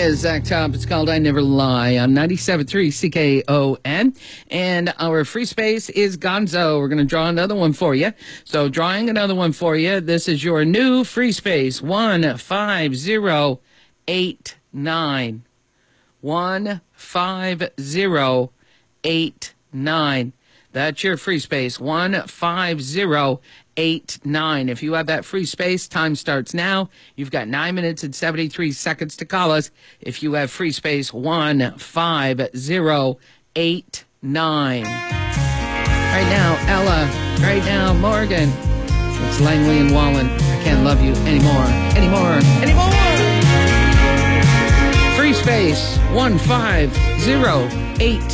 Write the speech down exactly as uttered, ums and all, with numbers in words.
is Zach Top. It's called I Never Lie on ninety-seven point three C K O N. And our free space is Gonzo. We're going to draw another one for you. So drawing another one for you. This is your new free space. one five zero eight nine. one five zero eight nine. That's your free space. one five zero eight nine. If you have that free space, time starts now. You've got nine minutes and seventy-three seconds to call us. If you have free space, one five zero eight nine. Right now, Ella. Right now, Morgan. It's Langley and Wallen. I can't love you anymore. Anymore. Anymore. Free space, one five zero eight